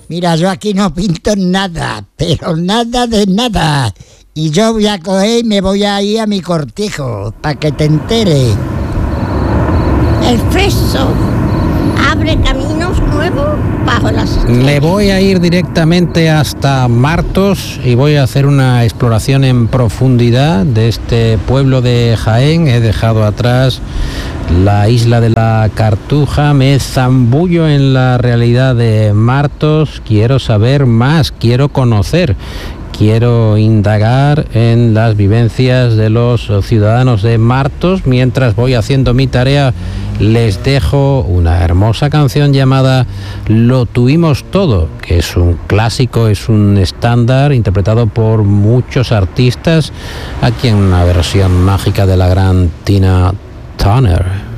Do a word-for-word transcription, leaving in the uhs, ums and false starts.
Mira, yo aquí no pinto nada, pero nada de nada. Y yo voy a coger y me voy a ir a mi cortijo, para que te enteres. El Freso abre caminos nuevos bajo las estrellas. Me voy a ir directamente hasta Martos y voy a hacer una exploración en profundidad de este pueblo de Jaén. He dejado atrás la isla de la Cartuja, me zambullo en la realidad de Martos. Quiero saber más, quiero conocer, quiero indagar en las vivencias de los ciudadanos de Martos. Mientras voy haciendo mi tarea, les dejo una hermosa canción llamada Lo tuvimos todo, que es un clásico, es un estándar interpretado por muchos artistas, aquí en una versión mágica de la gran Tina Turner.